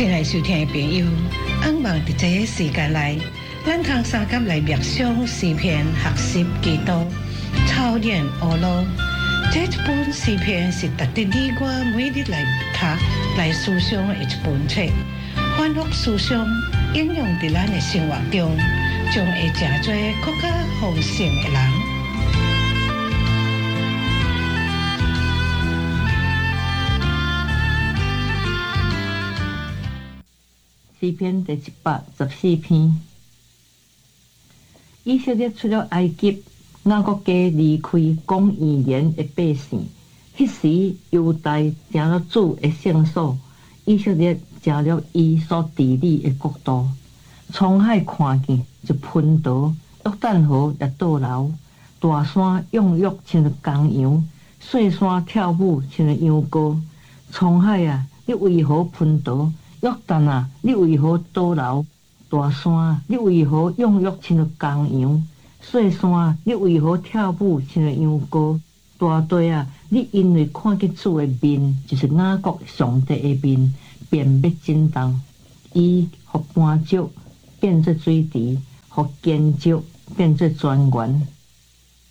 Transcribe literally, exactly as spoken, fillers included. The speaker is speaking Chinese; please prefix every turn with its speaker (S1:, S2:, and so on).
S1: 亲爱收听的朋友，盼望伫这个时间内，咱通三甲来默想诗篇，学习基督，操练学路。这一本诗篇是值得你我每日来读、来思想的一本册，反复思想，应用伫咱的生活中，将会成做更加丰盛的人。
S2: 诗篇第一百十四篇。以色列出了埃及，雅各家离开讲语言的百姓。迄时犹大成了主的圣所，以色列成了伊所治理的国度。沧海看见就喷倒，约旦河也倒流，大山踊跃像着公羊，细山跳舞像着羊羔。沧海啊，你为何喷倒？约旦啊，你为何倒流？大山啊，你为何踊跃像着公羊？细山啊，你为何跳舞像着羊羔？大地啊，你因为看见主的面，就是雅各上帝的面，便要震动。伊互磐石变做水池，互坚石变做泉源。